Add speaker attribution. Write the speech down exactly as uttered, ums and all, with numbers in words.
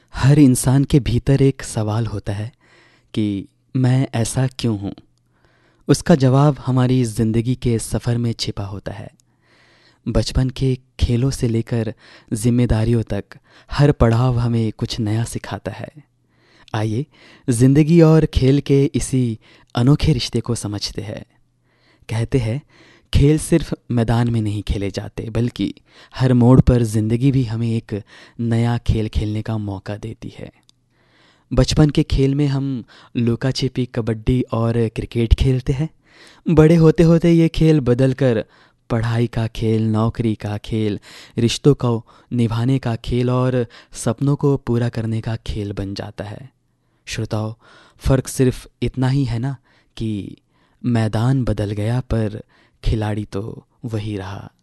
Speaker 1: हर इंसान के भीतर एक सवाल होता है कि मैं ऐसा क्यों हूँ। उसका जवाब हमारी ज़िंदगी के सफ़र में छिपा होता है। बचपन के खेलों से लेकर जिम्मेदारियों तक हर पड़ाव हमें कुछ नया सिखाता है। आइए ज़िंदगी और खेल के इसी अनोखे रिश्ते को समझते हैं। कहते हैं खेल सिर्फ मैदान में नहीं खेले जाते, बल्कि हर मोड़ पर ज़िंदगी भी हमें एक नया खेल खेलने का मौका देती है। बचपन के खेल में हम लुका छिपी, कबड्डी और क्रिकेट खेलते हैं। बड़े होते होते ये खेल बदल कर पढ़ाई का खेल, नौकरी का खेल, रिश्तों को निभाने का खेल और सपनों को पूरा करने का खेल बन जाता है। श्रोताओ, फ़र्क सिर्फ इतना ही है ना कि मैदान बदल गया पर खिलाड़ी तो वही रहा।